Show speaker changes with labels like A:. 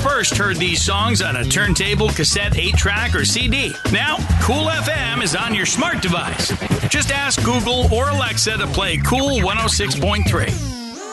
A: first heard these songs on a turntable, cassette, 8-track, or CD. Now, Cool FM is on your smart device. Just ask Google or Alexa to play Cool 106.3.